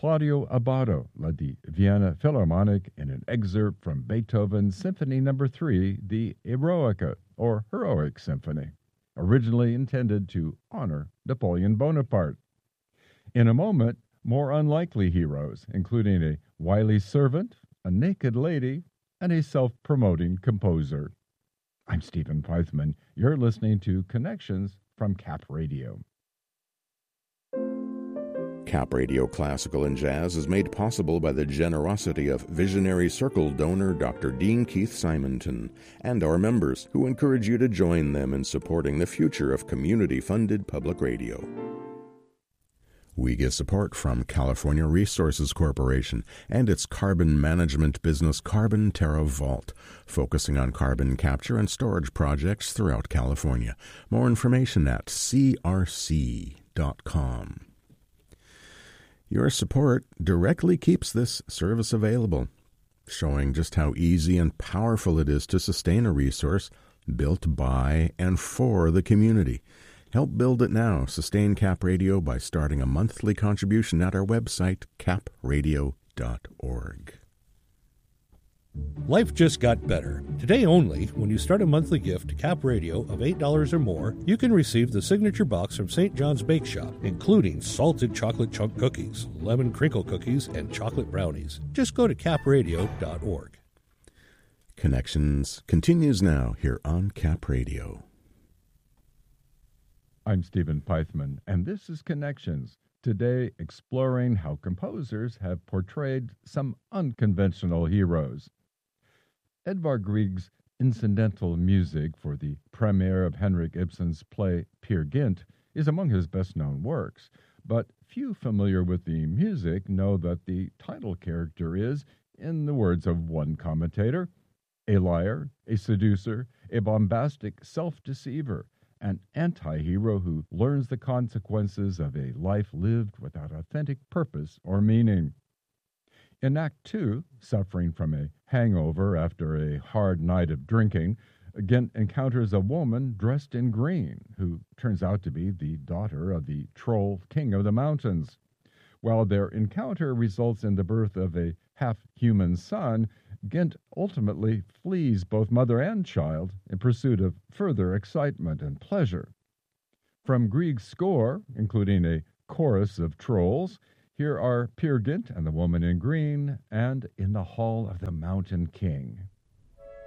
Claudio Abbado led the Vienna Philharmonic in an excerpt from Beethoven's Symphony No. 3, the Eroica, or Heroic Symphony, originally intended to honor Napoleon Bonaparte. In a moment, more unlikely heroes, including a wily servant, a naked lady, and a self-promoting composer. I'm Stephen Pythman. You're listening to Connections from Cap Radio. Cap Radio Classical and Jazz is made possible by the generosity of Visionary Circle donor Dr. Dean Keith Simonton and our members, who encourage you to join them in supporting the future of community-funded public radio. We get support from California Resources Corporation and its carbon management business Carbon Terra Vault, focusing on carbon capture and storage projects throughout California. More information at crc.com. Your support directly keeps this service available, showing just how easy and powerful it is to sustain a resource built by and for the community. Help build it now. Sustain Cap Radio by starting a monthly contribution at our website, capradio.org. Life just got better. Today only, when you start a monthly gift to Cap Radio of $8 or more, you can receive the signature box from St. John's Bake Shop, including salted chocolate chunk cookies, lemon crinkle cookies, and chocolate brownies. Just go to capradio.org. Connections continues now here on Cap Radio. I'm Stephen Pythman, and this is Connections, today exploring how composers have portrayed some unconventional heroes. Edvard Grieg's incidental music for the premiere of Henrik Ibsen's play Peer Gynt is among his best-known works, but few familiar with the music know that the title character is, in the words of one commentator, a liar, a seducer, a bombastic self-deceiver, an anti-hero who learns the consequences of a life lived without authentic purpose or meaning. In Act 2, suffering from a hangover after a hard night of drinking, Gynt encounters a woman dressed in green who turns out to be the daughter of the troll king of the mountains. While their encounter results in the birth of a half-human son, Gynt ultimately flees both mother and child in pursuit of further excitement and pleasure. From Grieg's score, including a chorus of trolls, here are Peer Gynt and the Woman in Green and In the Hall of the Mountain King.